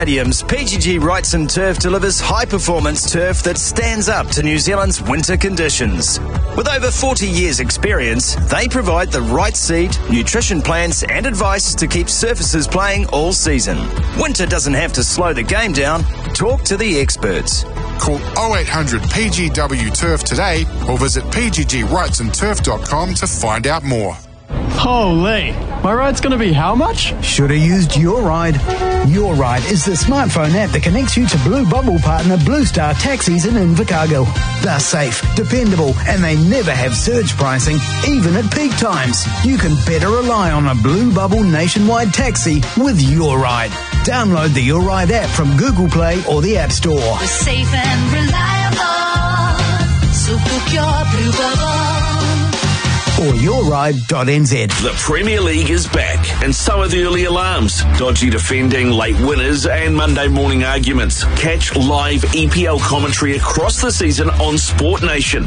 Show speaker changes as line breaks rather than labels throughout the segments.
Stadiums, PGG Wrightson Turf delivers high-performance turf that stands up to New Zealand's winter conditions. With over 40 years' experience, they provide the right seed, nutrition plans and advice to keep surfaces playing all season. Winter doesn't have to slow the game down. Talk to the experts.
Call 0800 PGW Turf today or visit pggwrightsonturf.com to find out more.
Holy, my ride's going to be how much?
Should have used Your Ride. Your Ride is the smartphone app that connects you to Blue Bubble partner Blue Star Taxis in Invercargill. They're safe, dependable, and they never have surge pricing, even at peak times. You can better rely on a Blue Bubble nationwide taxi with Your Ride. Download the Your Ride app from Google Play or the App Store.
We're safe and reliable, so book your Blue Bubble.
Or yourride.nz.
The Premier League is back, and so are the early alarms, dodgy defending, late winners, and Monday morning arguments. Catch live EPL commentary across the season on Sport Nation.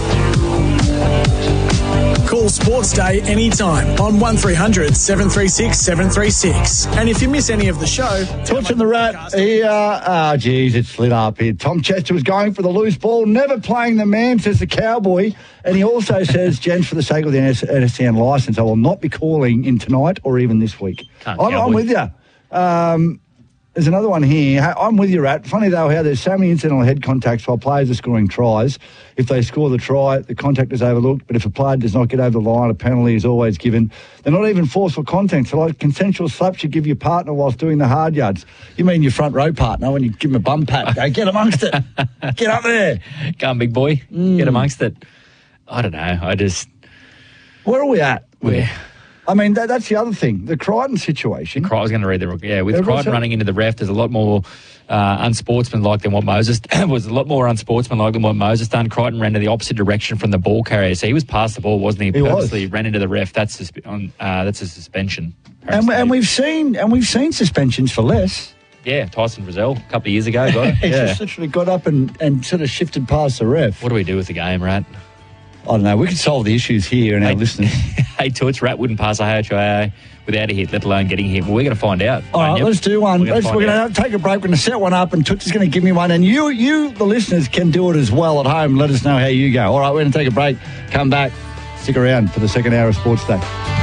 Call Sports Day anytime on 1300 736 736. And if you miss any of the show...
Touching the rat here. Geez, it's lit up here. Tom Chester was going for the loose ball, never playing the man, says the Cowboy. And he also says, gents, for the sake of the NSN licence, I will not be calling in tonight or even this week. I'm with you. There's another one here. I'm with you, Rat. Funny, though, how there's so many incidental head contacts while players are scoring tries. If they score the try, the contact is overlooked. But if a player does not get over the line, a penalty is always given. They're not even forceful contact. So, like, consensual slaps you give your partner whilst doing the hard yards. You mean your front row partner when you give him a bum pat? Go, get amongst it. Get up there.
Come on, big boy. Get amongst it. I don't know.
Where are we at? I mean, that's the other thing. The Crichton situation.
I was going to read the... Yeah, with Crichton running into the ref, there's a lot more unsportsmanlike than what Moses... was a lot more unsportsmanlike than what Moses done. Crichton ran in the opposite direction from the ball carrier. So he was past the ball, wasn't he? Purposely ran into the ref. That's a suspension.
And we've seen suspensions for less.
Yeah, Tyson Frizzell a couple of years ago got it.
He just literally got up and sort of shifted past the ref.
What do we do with the game, Rat?
I don't know. We could solve the issues here and our listeners.
Hey, Toots, Rat wouldn't pass a HIA without a hit, let alone getting hit. Well, we're going to find out.
All right, let's do one. We're going to take a break. We're going to set one up and Toots is going to give me one. And you, the listeners, can do it as well at home. Let us know how you go. All right, we're going to take a break. Come back. Stick around for the second hour of Sports Day.